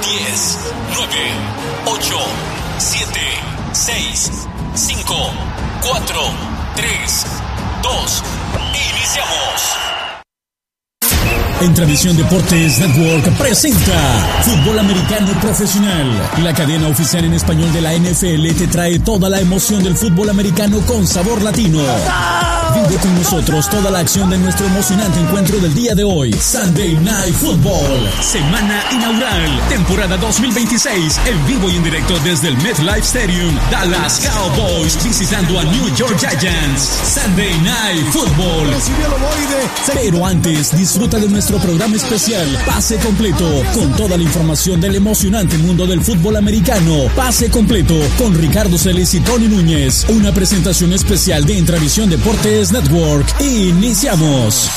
10, 9, 8, 7, 6, 5, 4, 3, 2, iniciamos. En Tradición Deportes Network presenta Fútbol Americano Profesional. La cadena oficial en español de la NFL te trae toda la emoción del fútbol americano con sabor latino. Vive con nosotros toda la acción de nuestro emocionante encuentro del día de hoy. Sunday Night Football. Semana inaugural. Temporada 2026. En vivo y en directo desde el MetLife Stadium. Dallas Cowboys visitando a New York Giants. Sunday Night Football. Pero antes, disfruta de nuestro programa especial Pase Completo, con toda la información del emocionante mundo del fútbol americano. Pase Completo con Ricardo Celis y Tony Núñez. Una presentación especial de Intravisión Deportes Network. Iniciamos.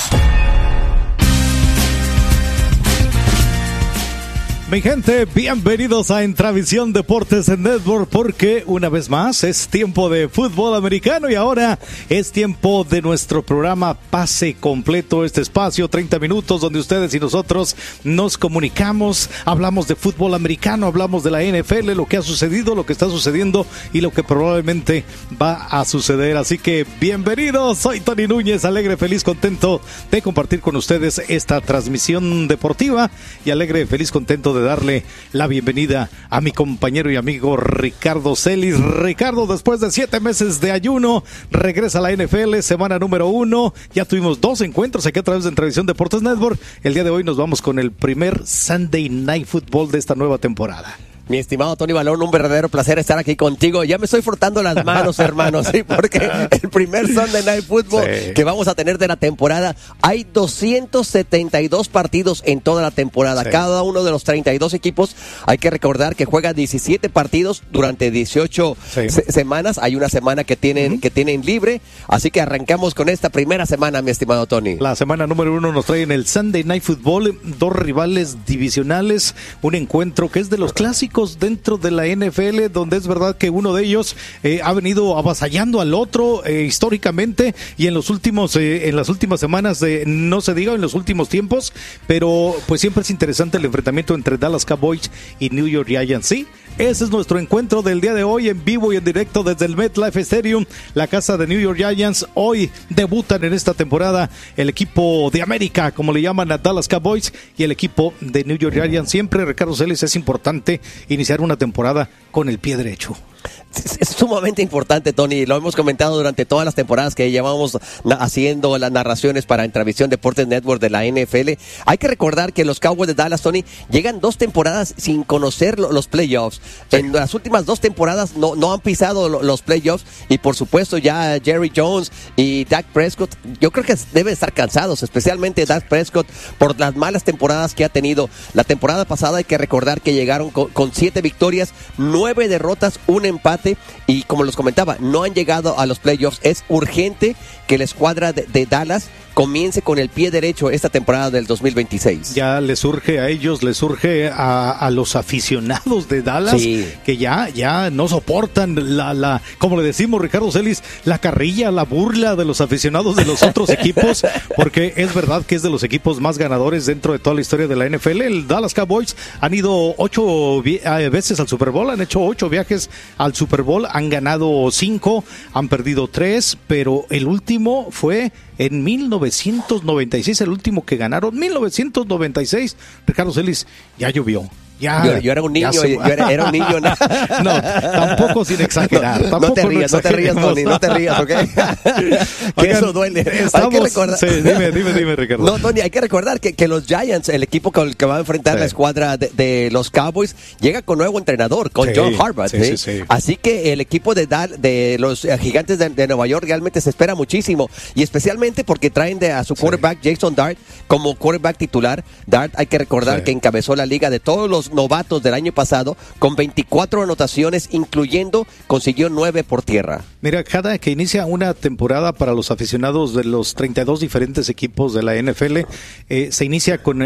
Mi gente, bienvenidos a Intravisión Deportes Network, porque una vez más es tiempo de fútbol americano y ahora es tiempo de nuestro programa Pase Completo, este espacio, 30 minutos donde ustedes y nosotros nos comunicamos, hablamos de fútbol americano, hablamos de la NFL, lo que ha sucedido, lo que está sucediendo y lo que probablemente va a suceder. Así que bienvenidos, soy Tony Núñez, alegre, feliz, contento de compartir con ustedes esta transmisión deportiva y alegre, feliz, contento de darle la bienvenida a mi compañero y amigo Ricardo Celis. Ricardo, después de 7 meses de ayuno, regresa a la NFL, semana número 1. Ya tuvimos 2 encuentros aquí a través de Intravisión Deportes Network. El día de hoy nos vamos con el primer Sunday Night Football de esta nueva temporada. Mi estimado Tony Balón, un verdadero placer estar aquí contigo. Ya me estoy frotando las manos, hermano, sí, porque el primer Sunday Night Football que vamos a tener de la temporada, hay 272 partidos en toda la temporada. Sí. Cada uno de los 32 equipos, hay que recordar que juega 17 partidos durante 18 semanas. Hay una semana que tienen libre, así que arrancamos con esta primera semana, mi estimado Tony. La semana número 1 nos trae en el Sunday Night Football 2 rivales divisionales, un encuentro que es de los clásicos dentro de la NFL, donde es verdad que uno de ellos ha venido avasallando al otro históricamente, y en las últimas semanas, no se diga en los últimos tiempos, pero pues siempre es interesante el enfrentamiento entre Dallas Cowboys y New York Giants. Sí, ese es nuestro encuentro del día de hoy, en vivo y en directo desde el MetLife Stadium, la casa de New York Giants. Hoy debutan en esta temporada el equipo de América, como le llaman a Dallas Cowboys, y el equipo de New York Giants. Siempre, Ricardo Celis, es importante iniciar una temporada con el pie derecho. Es sumamente importante, Tony, lo hemos comentado durante todas las temporadas que llevamos haciendo las narraciones para Intravisión Deportes Network de la NFL. Hay que recordar que los Cowboys de Dallas, Tony, llegan 2 temporadas sin conocer los playoffs. Sí. En las últimas 2 temporadas no han pisado los playoffs, y por supuesto ya Jerry Jones y Dak Prescott, yo creo que deben estar cansados, especialmente Dak Prescott, por las malas temporadas que ha tenido. La temporada pasada hay que recordar que llegaron con 7 victorias, 9 derrotas, un empate, y como los comentaba, no han llegado a los playoffs. Es urgente que la escuadra de Dallas comience con el pie derecho esta temporada del 2026. Ya les surge a ellos, les surge a los aficionados de Dallas, sí, que ya no soportan la como le decimos, Ricardo Celis, la carrilla, la burla de los aficionados de los otros equipos, porque es verdad que es de los equipos más ganadores dentro de toda la historia de la NFL. El Dallas Cowboys han ido 8 veces al Super Bowl, han hecho 8 viajes al Super Bowl, han ganado 5, han perdido 3, pero el último fue en 1996, el último que ganaron, 1996, Ricardo Celis, ya llovió. Ya, yo era un niño, era un niño. No, tampoco sin exagerar. No te rías, Tony, no te rías, ¿ok? Que oigan, eso duele. Hay que recordar. Sí, dime, Ricardo. No, Tony, hay que recordar que los Giants, el equipo con el que va a enfrentar la escuadra de los Cowboys, llega con nuevo entrenador, con John Harbaugh. Sí. Así que el equipo de los Gigantes de Nueva York realmente se espera muchísimo, y especialmente porque traen a su quarterback Jason Dart como quarterback titular. Dart, hay que recordar que encabezó la liga de todos los novatos del año pasado con 24 anotaciones, incluyendo consiguió 9 por tierra. Mira, cada que inicia una temporada para los aficionados de los 32 diferentes equipos de la NFL, se inicia con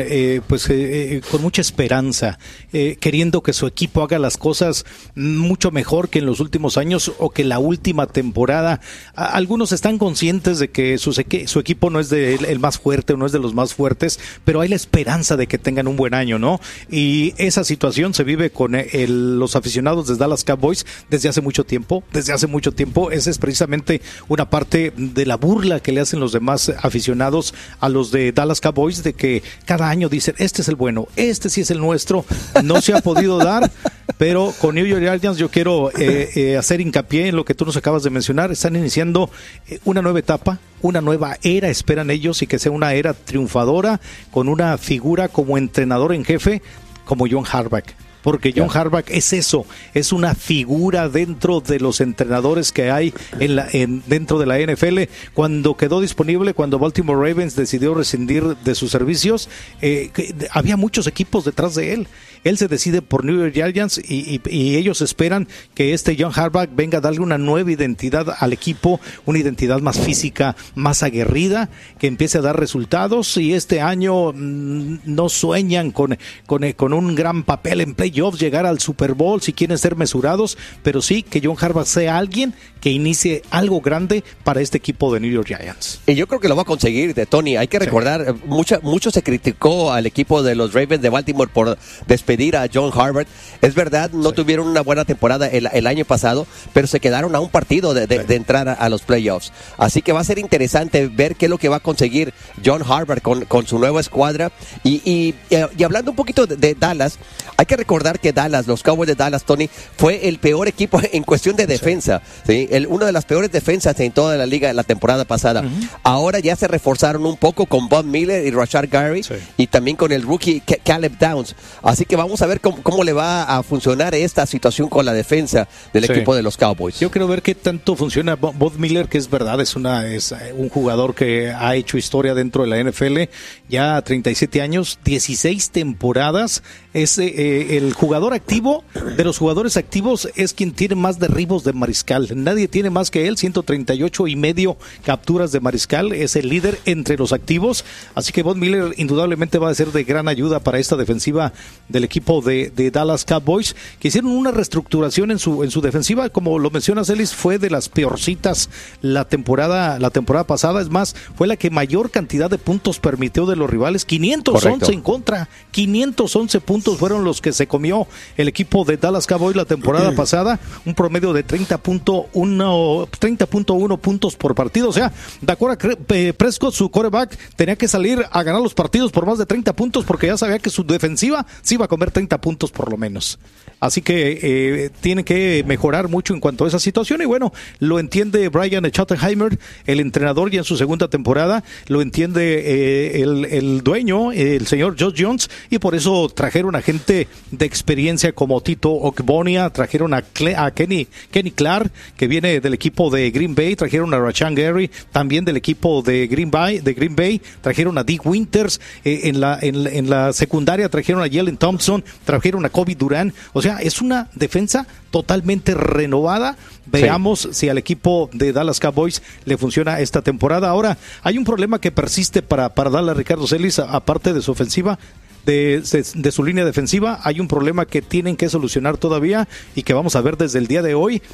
mucha esperanza, queriendo que su equipo haga las cosas mucho mejor que en los últimos años o que la última temporada. Algunos están conscientes de que su equipo no es el más fuerte o no es de los más fuertes, pero hay la esperanza de que tengan un buen año, ¿no? Y esa situación se vive con los aficionados de Dallas Cowboys desde hace mucho tiempo. Esa es precisamente una parte de la burla que le hacen los demás aficionados a los de Dallas Cowboys, de que cada año dicen, este es el bueno, este sí es el nuestro. No se ha podido dar, pero con New York Giants yo quiero hacer hincapié en lo que tú nos acabas de mencionar. Están iniciando una nueva etapa, una nueva era, esperan ellos, y que sea una era triunfadora, con una figura como entrenador en jefe como John Harbaugh. Porque John Harbaugh es eso, es una figura dentro de los entrenadores que hay dentro de la NFL. Cuando quedó disponible, cuando Baltimore Ravens decidió rescindir de sus servicios, había muchos equipos detrás de él. Él se decide por New York Giants y ellos esperan que este John Harbaugh venga a darle una nueva identidad al equipo, una identidad más física, más aguerrida, que empiece a dar resultados, y este año no sueñan con un gran papel en playoffs, llegar al Super Bowl si quieren ser mesurados, pero sí que John Harbaugh sea alguien que inicie algo grande para este equipo de New York Giants. Y yo creo que lo va a conseguir, Tony. Hay que recordar, mucho se criticó al equipo de los Ravens de Baltimore por despedir a John Harbaugh. Es verdad, no tuvieron una buena temporada el año pasado, pero se quedaron a un partido de entrar a los playoffs. Así que va a ser interesante ver qué es lo que va a conseguir John Harbaugh con su nueva escuadra. Y hablando un poquito de Dallas, hay que recordar que Dallas, los Cowboys de Dallas, Tony, fue el peor equipo en cuestión de defensa. ¿Sí? Una de las peores defensas en toda la liga la temporada pasada. Ahora ya se reforzaron un poco con Von Miller y Rashard Gary, y también con el rookie Caleb Downs. Así que vamos a ver cómo le va a funcionar esta situación con la defensa del equipo de los Cowboys. Yo quiero ver qué tanto funciona Von Miller, que es verdad, es un jugador que ha hecho historia dentro de la NFL, ya 37 años, 16 temporadas, es el jugador activo, de los jugadores activos es quien tiene más derribos de mariscal. Nadie tiene más que él, 138.5 capturas de mariscal, es el líder entre los activos, así que Von Miller indudablemente va a ser de gran ayuda para esta defensiva del equipo de Dallas Cowboys, que hicieron una reestructuración en su defensiva, como lo mencionas, Ellis, fue de las peorcitas la temporada pasada. Es más, fue la que mayor cantidad de puntos permitió de los rivales, 511 Correcto. En contra, 511 puntos fueron los que se comió el equipo de Dallas Cowboys la temporada pasada, un promedio de 30.1 puntos por partido. O sea, Dakota Prescott, su quarterback, tenía que salir a ganar los partidos por más de 30 puntos porque ya sabía que su defensiva sí iba a comer 30 puntos por lo menos. Así que tiene que mejorar mucho en cuanto a esa situación, y bueno, lo entiende Brian Schottenheimer, el entrenador, ya en su segunda temporada, lo entiende el dueño, el señor Josh Jones, y por eso trajeron a gente de experiencia como Tito Ogbonnia, trajeron a Kenny Clark, que viene del equipo de Green Bay, trajeron a Rashan Gary, también del equipo de Green Bay, trajeron a Dick Winters, en la secundaria trajeron a Jalen Thompson, trajeron a Kobe Durant. O sea, es una defensa totalmente renovada. Veamos si al equipo de Dallas Cowboys le funciona esta temporada. Ahora, hay un problema que persiste para Dallas, Ricardo Celis, aparte de su ofensiva, de su línea defensiva. Hay un problema que tienen que solucionar todavía y que vamos a ver desde el día de hoy,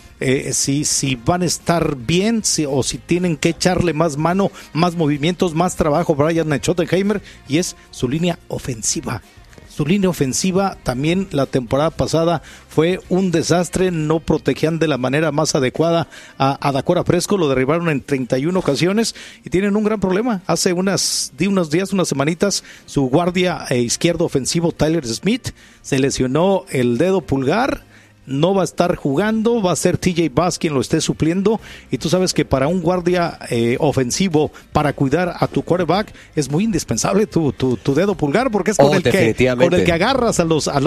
si van a estar bien, o si tienen que echarle más mano, más movimientos, más trabajo Brian Schottenheimer, y es su línea ofensiva. Su línea ofensiva también la temporada pasada fue un desastre, no protegían de la manera más adecuada a Dakota Prescott, lo derribaron en 31 ocasiones y tienen un gran problema. Hace unos días, unas semanitas, su guardia izquierdo ofensivo Tyler Smith se lesionó el dedo pulgar. No va a estar jugando, va a ser TJ Bass quien lo esté supliendo, y tú sabes que para un guardia ofensivo, para cuidar a tu quarterback, es muy indispensable tu dedo pulgar, porque es con el que agarras a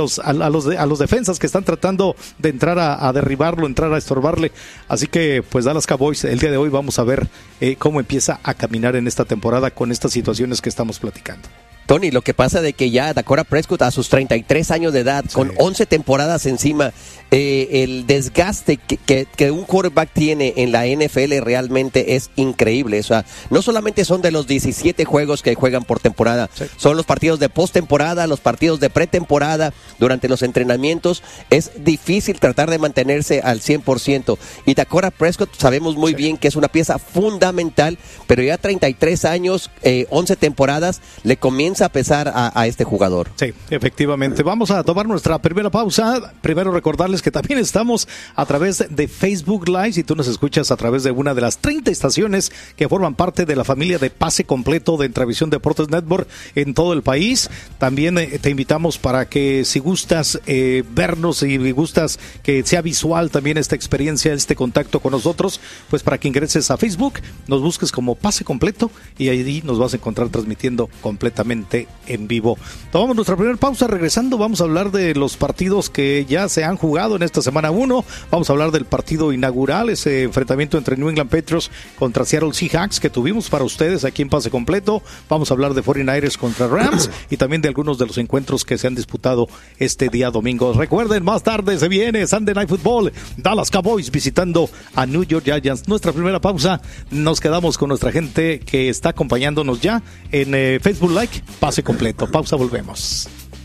los defensas que están tratando de entrar a derribarlo, entrar a estorbarle. Así que pues Dallas Cowboys, el día de hoy vamos a ver cómo empieza a caminar en esta temporada con estas situaciones que estamos platicando. Tony, lo que pasa de que ya Dakota Prescott a sus 33 años de edad, con 11 temporadas encima, el desgaste que un quarterback tiene en la NFL realmente es increíble. O sea, no solamente son de los 17 juegos que juegan por temporada, son los partidos de postemporada, los partidos de pretemporada, durante los entrenamientos. Es difícil tratar de mantenerse al 100%. Y Dakota Prescott sabemos muy bien que es una pieza fundamental, pero ya 33 años, 11 temporadas, le comienza comienza a pesar a este jugador. Sí, efectivamente. Vamos a tomar nuestra primera pausa. Primero recordarles que también estamos a través de Facebook Live. Si tú nos escuchas a través de una de las 30 estaciones que forman parte de la familia de Pase Completo de Entravisión Deportes Network en todo el país. También te invitamos para que si gustas vernos y gustas que sea visual también esta experiencia, este contacto con nosotros, pues para que ingreses a Facebook, nos busques como Pase Completo y ahí nos vas a encontrar transmitiendo completamente en vivo. Tomamos nuestra primera pausa. Regresando vamos a hablar de los partidos que ya se han jugado en esta semana 1. Vamos a hablar del partido inaugural, ese enfrentamiento entre New England Patriots contra Seattle Seahawks que tuvimos para ustedes aquí en Pase Completo. Vamos a hablar de 49ers contra Rams y también de algunos de los encuentros que se han disputado este día domingo. Recuerden, más tarde se viene Sunday Night Football, Dallas Cowboys visitando a New York Giants. Nuestra primera pausa, nos quedamos con nuestra gente que está acompañándonos ya en Facebook Live, Pase Completo. Pausa, volvemos.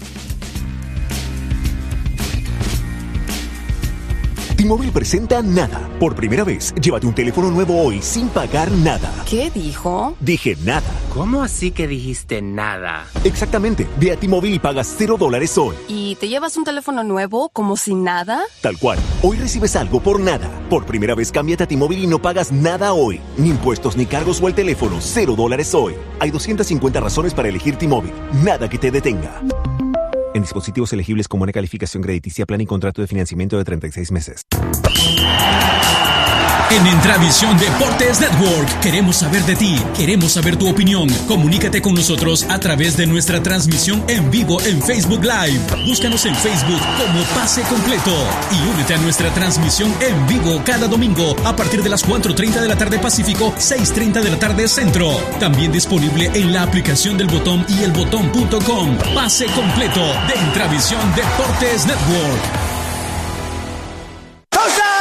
T-Mobile presenta Nada. Por primera vez, llévate un teléfono nuevo hoy sin pagar nada. ¿Qué dijo? Dije nada. ¿Cómo así que dijiste nada? Exactamente. Ve a T-Mobile y pagas $0 hoy. ¿Y te llevas un teléfono nuevo como sin nada? Tal cual. Hoy recibes algo por nada. Por primera vez, cámbiate a T-Mobile y no pagas nada hoy. Ni impuestos, ni cargos o el teléfono. $0 hoy. Hay 250 razones para elegir T-Mobile. Nada que te detenga. En dispositivos elegibles con buena calificación crediticia, plan y contrato de financiamiento de 36 meses. En Entravisión Deportes Network queremos saber de ti, queremos saber tu opinión. Comunícate con nosotros a través de nuestra transmisión en vivo en Facebook Live. Búscanos en Facebook como Pase Completo y únete a nuestra transmisión en vivo cada domingo a partir de las 4:30 de la tarde Pacífico, 6:30 de la tarde Centro. También disponible en la aplicación del Botón y elbotón.com. Pase Completo de Entravisión Deportes Network.